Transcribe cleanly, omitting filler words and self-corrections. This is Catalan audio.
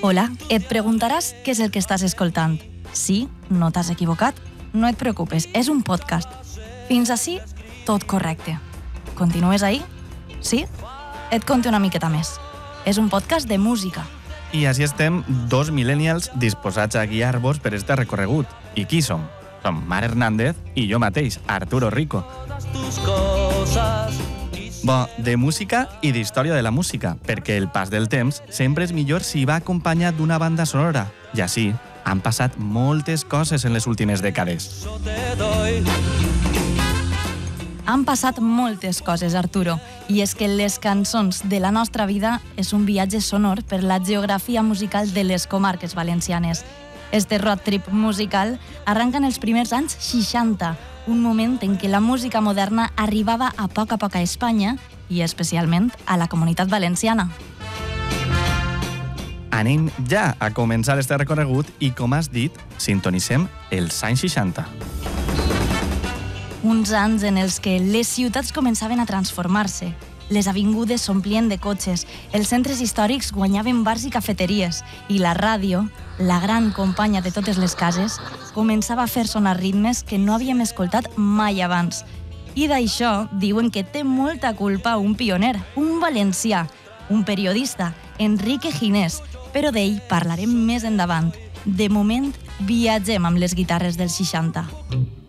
Hola, et preguntaràs què és el que estàs escoltant. Sí, no t'has equivocat? No et preocupes, és un podcast. Fins ací, tot correcte. Continues ahí? Sí? Et conto una miqueta més. És un podcast de música. I així estem dos millennials disposats a guiar-vos per este recorregut. I qui som? Som Marc Hernández i jo mateix, Arturo Rico. Bo, de música i d'història de la música, perquè el pas del temps sempre és millor si va acompanyat d'una banda sonora. I així, han passat moltes coses en les últimes dècades. Han passat moltes coses, Arturo, i és que les cançons de la nostra vida és un viatge sonor per la geografia musical de les comarques valencianes. Este road trip musical arranca en els primers anys 60, un moment en què la música moderna arribava a poc a Espanya i especialment a la Comunitat Valenciana. Anem ja a començar este recorregut i, com has dit, sintonicem els anys 60. Uns anys en els que les ciutats començaven a transformar-se. Les avingudes s'omplien de cotxes, els centres històrics guanyaven bars i cafeteries i la ràdio, la gran companya de totes les cases, començava a fer sonar ritmes que no havíem escoltat mai abans. I d'això diuen que té molta culpa un pioner, un valencià, un periodista, Enrique Ginés, però d'ell parlarem més endavant. De moment, viatgem amb les guitarres dels 60.